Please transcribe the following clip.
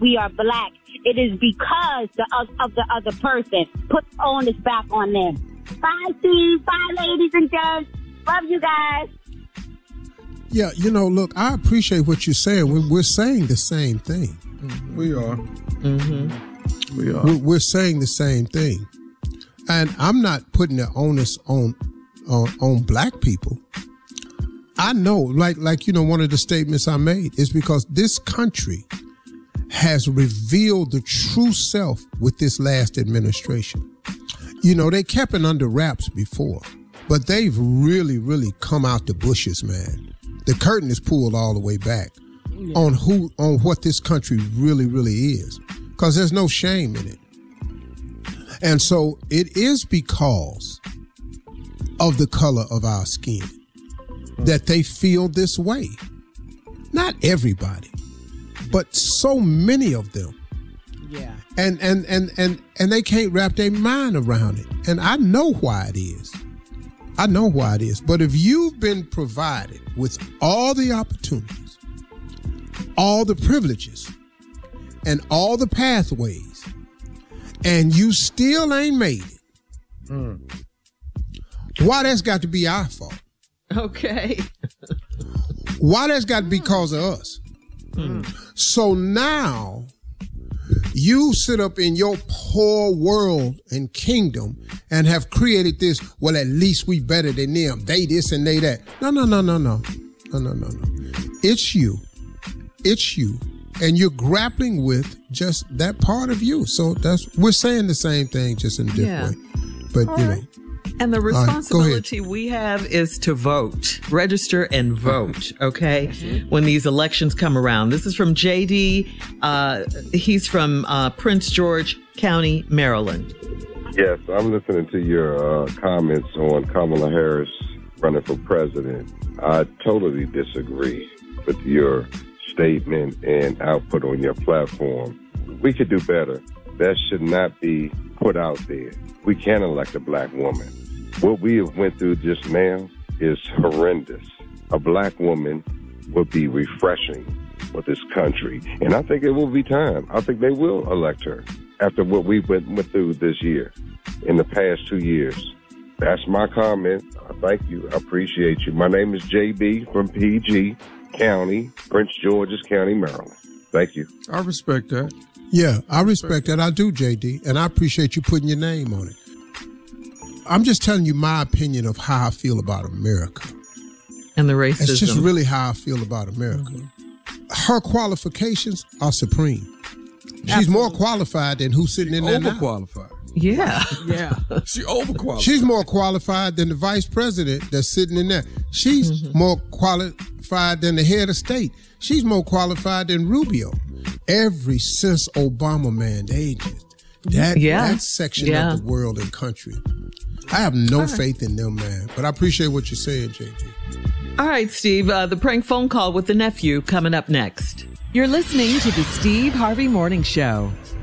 we are black. It is because of the other person. Put the onus back on them. Bye, Steve. Bye, ladies and gents. Love you guys. Yeah, look, I appreciate what you're saying. We're saying the same thing. Mm-hmm. We are. Mm-hmm. We are. We're saying the same thing. And I'm not putting the onus on black people. I know, like one of the statements I made is because this country has revealed the true self with this last administration. They kept it under wraps before, but they've really, really come out the bushes, man. The curtain is pulled all the way back on what this country really, really is, because there's no shame in it. And so it is because of the color of our skin that they feel this way. Not everybody, but so many of them. Yeah. And they can't wrap their mind around it. And I know why it is. I know why it is. But if you've been provided with all the opportunities, all the privileges, and all the pathways, and you still ain't made it, why that's got to be our fault? Okay. Why that's got to be because of us? So now you sit up in your poor world and kingdom and have created this, well, at least we better than them. They this and they that. No. It's you. It's you. And you're grappling with just that part of you. So we're saying the same thing, just in a different way. But, And the responsibility we have is to vote, register and vote, okay, when these elections come around. This is from JD. He's from Prince George County, Maryland. Yes, I'm listening to your comments on Kamala Harris running for president. I totally disagree with your statement and output on your platform. We could do better. That should not be put out there. We can elect a black woman. What we have went through just now is horrendous. A black woman would be refreshing for this country. And I think it will be time. I think they will elect her after what we went through this year, in the past 2 years. That's my comment. Thank you. I appreciate you. My name is JB from PG County, Prince George's County, Maryland. Thank you. I respect that. Yeah, I respect that. I do, JD. And I appreciate you putting your name on it. I'm just telling you my opinion of how I feel about America. And the racism. It's just really how I feel about America. Her qualifications are supreme. She's more qualified than who's sitting in there now. Overqualified. Yeah. Yeah. She overqualified. She's more qualified than the vice president that's sitting in there. She's more qualified than the head of state. She's more qualified than Rubio. Ever since Obama, man, they just, that section of the world and country, I have no faith in them, man. But I appreciate what you're saying, JD. All right, Steve, the prank phone call with the nephew coming up next. You're listening to the Steve Harvey Morning Show.